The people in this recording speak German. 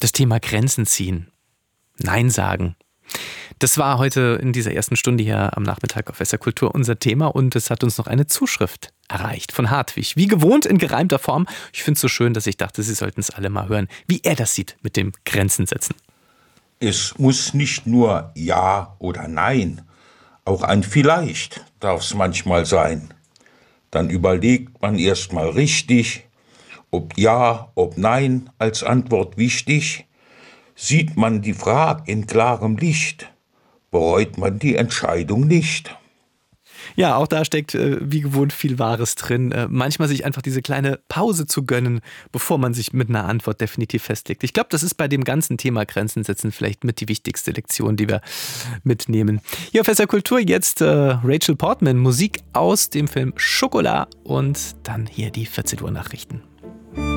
Das Thema Grenzen ziehen, Nein sagen. Das war heute in dieser ersten Stunde hier am Nachmittag auf SR Kultur unser Thema und es hat uns noch eine Zuschrift erreicht von Hartwig. Wie gewohnt in gereimter Form. Ich finde es so schön, dass ich dachte, Sie sollten es alle mal hören, wie er das sieht mit dem Grenzen setzen. Es muss nicht nur Ja oder Nein, auch ein Vielleicht darf es manchmal sein. Dann überlegt man erst mal richtig, ob Ja, ob Nein als Antwort wichtig. Sieht man die Frage in klarem Licht, bereut man die Entscheidung nicht. Ja, auch da steckt wie gewohnt viel Wahres drin. Manchmal sich einfach diese kleine Pause zu gönnen, bevor man sich mit einer Antwort definitiv festlegt. Ich glaube, das ist bei dem ganzen Thema Grenzen setzen vielleicht mit die wichtigste Lektion, die wir mitnehmen. Hier auf SR Kultur jetzt Rachel Portman, Musik aus dem Film Schokolade und dann hier die 14 Uhr Nachrichten.